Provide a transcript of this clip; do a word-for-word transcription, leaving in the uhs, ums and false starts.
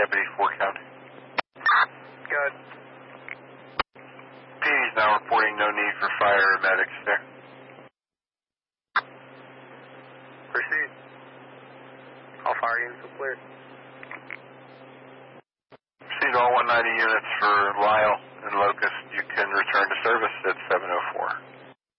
Deputy four County. Good. P D's now reporting no need for fire or medics there. Proceed. All fire units are clear. Proceed all one ninety units for Lyle and Locust. You can return to service at seven oh four.